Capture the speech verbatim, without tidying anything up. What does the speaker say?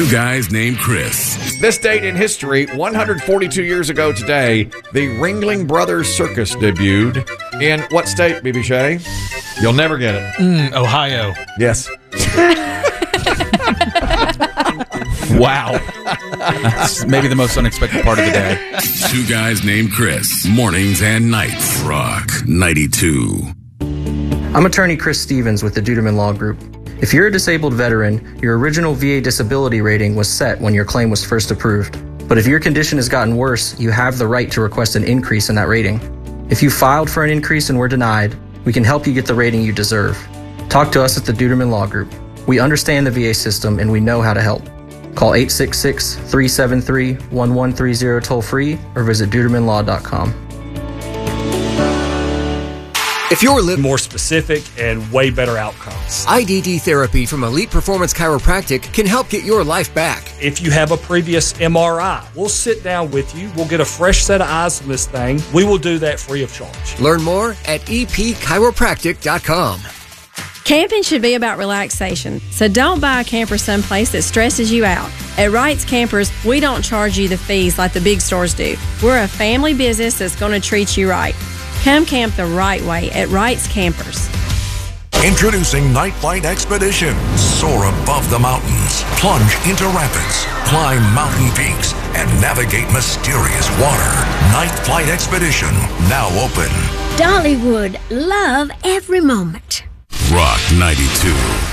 Two guys named Chris. This date in history, one hundred forty-two years ago today, the Ringling Brothers Circus debuted in what state, B B Shay? You'll never get it. Mm, Ohio. Yes. Wow. That's maybe the most unexpected part of the day. Two guys named Chris. Mornings and nights. Rock ninety-two. I'm attorney Chris Stevens with the Duderman Law Group. If you're a disabled veteran, your original V A disability rating was set when your claim was first approved. But if your condition has gotten worse, you have the right to request an increase in that rating. If you filed for an increase and were denied, we can help you get the rating you deserve. Talk to us at the Duderman Law Group. We understand the V A system and we know how to help. Call eight six six, three seven three, one one three zero toll free or visit duderman law dot com. If you're living more specific and way better outcomes. I D D therapy from Elite Performance Chiropractic can help get your life back. If you have a previous M R I, we'll sit down with you. We'll get a fresh set of eyes on this thing. We will do that free of charge. Learn more at e p chiropractic dot com. Camping should be about relaxation, so don't buy a camper someplace that stresses you out. At Wright's Campers, we don't charge you the fees like the big stores do. We're a family business that's going to treat you right. Come camp the right way at Wright's Campers. Introducing Night Flight Expedition. Soar above the mountains, plunge into rapids, climb mountain peaks, and navigate mysterious water. Night Flight Expedition, now open. Dollywood, love every moment. Rock ninety-two.